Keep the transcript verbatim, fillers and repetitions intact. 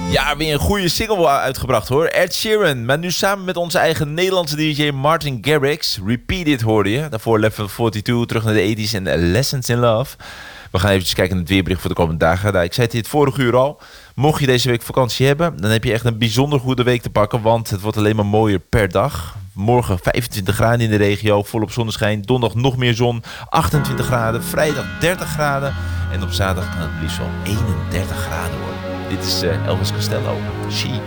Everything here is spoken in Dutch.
Ja, weer een goede single uitgebracht hoor. Ed Sheeran, maar nu samen met onze eigen Nederlandse D J Martin Garrix. Repeat It hoorde je. Daarvoor Level tweeënveertig, terug naar de tachtiger en Lessons in Love. We gaan even kijken naar het weerbericht voor de komende dagen. Nou, ik zei het in het vorige uur al. Mocht je deze week vakantie hebben, dan heb je echt een bijzonder goede week te pakken. Want het wordt alleen maar mooier per dag. Morgen vijfentwintig graden in de regio, volop zonneschijn. Donderdag nog meer zon, achtentwintig graden. Vrijdag dertig graden. En op zaterdag kan het liefst wel eenendertig graden worden. Dit is uh, Elvis Costello. She.